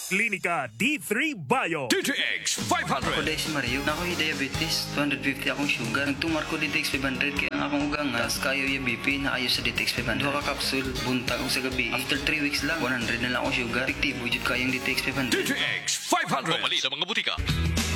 Klinika D3 Bio. DTX Ako 500. dahil si Mario, na ako'y diabetes, 250 akong sugar. Nagtumar ko DTX 500, kaya ang akong ugang nga, kayo yung BP na ayos sa DTX 500. Duha ka kapsul, buntag ko sa gabi. After 3 weeks lang, 100 na lang akong sugar. Efektibo, jud kayong DTX 500. DTX 500. Pamali sa mga butika.